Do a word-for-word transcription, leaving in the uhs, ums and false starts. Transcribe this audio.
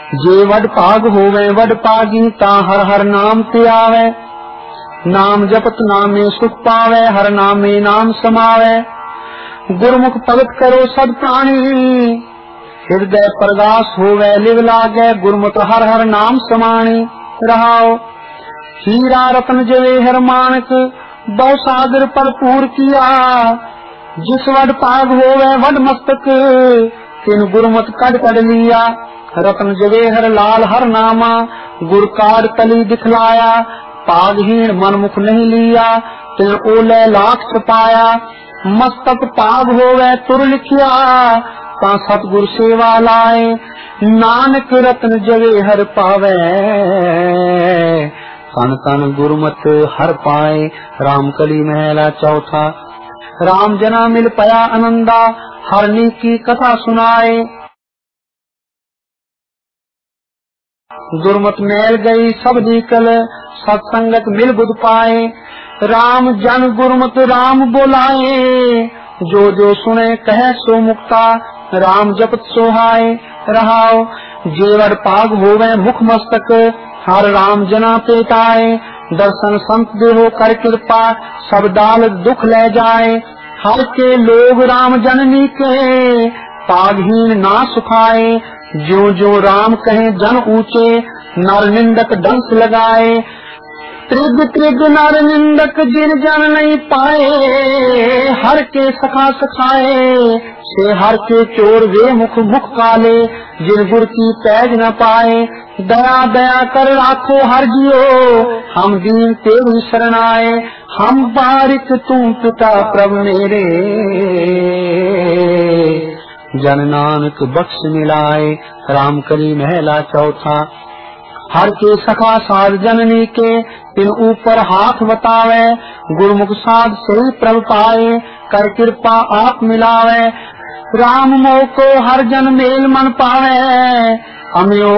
जे वड पाग होवे वड पागी ता हर हर नाम ते आवे। नाम जपत नामे सुख पावे हर नामे नाम समावे। गुरमुख भगत करो सद प्राणी हृदय प्रगास होवे लिव लागे गुरमुख हर हर नाम समाणी रहाओ। हीरा रतन जवेहर माणक बहु सागर भरपूर किया। जिस वड पाग होवे वड मस्तक तिन गुरमत कड़ कड़ लिया। रतन जवेहर लाल हर नामा गुर काड तली दिखलाया। पागहीन मनमुख नहीं लिया तिन ओले लाख छपाया। मस्तक पाग होवे तुर लिखिया ता सतगुर सेवा लाए। नानक रतन जवेहर पावे तन तन गुरमत हर पाए। राम कली महला चौथा। राम जना मिल पया आनंदा हरनी की कथा सुनाए। गुरमत मैल गई सब निकल सत्संगत मिल बुध पाए। राम जन गुरमत राम बोलाए जो जो सुने कहे सो मुक्ता। राम जपत सोहाए रहाओ। जेवर पाग होवे मुख मस्तक हर राम जना पेटाए। दर्शन संत देहो कर कृपा सब दाल दुख ले जाए। हर के लोग राम जननी के पागहीन ना सुखाए। जो जो राम कहे जन ऊंचे नर निंदक डंस लगाए। त्रिग त्रिग नर निंदक जिन जन नहीं पाए हर के सखा सखाए। से हर के चोर वे मुख मुख काले जिन गुर की पैज न पाए। दया दया कर राखो हर जियो हम दीन तेरी शरणाए। हम बारिक तू पिता प्रभु मेरे जन नानक बख्श मिलाए। राम कली महला चौथा। हर के सखा साध जननी के इन ऊपर हाथ बतावे। गुरमुख साध सही प्रभ पाए कर कृपा आप मिलावे। राम मोह को हर जन मेल मन पावे। अमियो